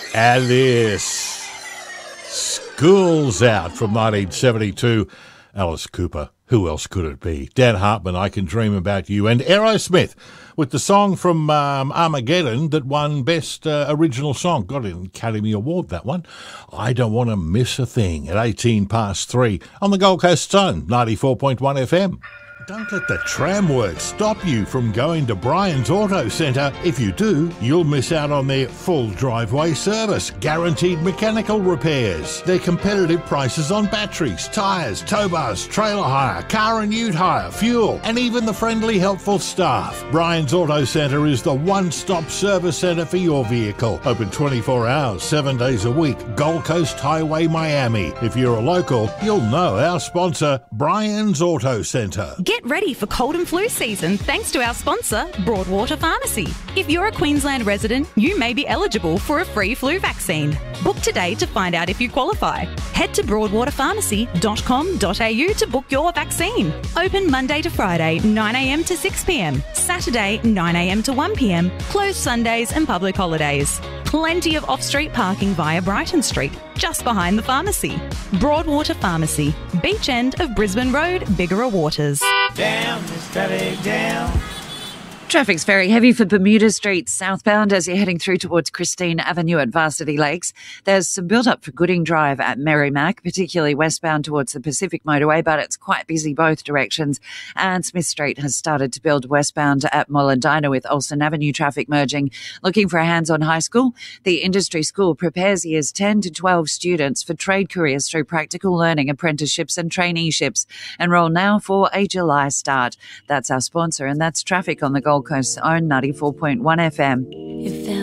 Alice. School's Out from 1972. Alice Cooper. Who else could it be? Dan Hartman, I Can Dream About You. And Aerosmith with the song from Armageddon that won Best Original Song. Got an Academy Award, that one. I Don't Want to Miss a Thing at 3 on the Gold Coast Sun, 94.1 FM. Don't let the tram work stop you from going to Brian's Auto Centre. If you do, you'll miss out on their full driveway service, guaranteed mechanical repairs, their competitive prices on batteries, tyres, tow bars, trailer hire, car and ute hire, fuel, and even the friendly, helpful staff. Brian's Auto Centre is the one-stop service centre for your vehicle. Open 24 hours, 7 days a week. Gold Coast Highway, Miami. If you're a local, you'll know our sponsor, Brian's Auto Centre. Get ready for cold and flu season thanks to our sponsor, Broadwater Pharmacy. If you're a Queensland resident, you may be eligible for a free flu vaccine. Book today to find out if you qualify. Head to broadwaterpharmacy.com.au to book your vaccine. Open Monday to Friday, 9am to 6pm. Saturday, 9am to 1pm. Closed Sundays and public holidays. Plenty of off-street parking via Brighton Street, just behind the pharmacy. Broadwater Pharmacy, beach end of Brisbane Road, Bigara Waters. Down, just traffic down. Traffic's very heavy for Bermuda Street southbound as you're heading through towards Christine Avenue at Varsity Lakes. There's some build-up for Gooding Drive at Merrimack, particularly westbound towards the Pacific Motorway, but it's quite busy both directions. And Smith Street has started to build westbound at Mollendina with Olsen Avenue traffic merging. Looking for a hands-on high school? The Industry School prepares years 10 to 12 students for trade careers through practical learning, apprenticeships and traineeships. Enroll now for a July start. That's our sponsor, and that's traffic on the Gold Coast's own 94.1 FM.